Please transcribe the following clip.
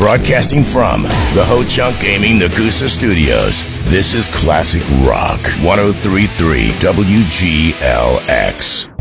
Broadcasting from the Ho-Chunk Gaming Nakusa Studios, this is Classic Rock 103.3 WGLX.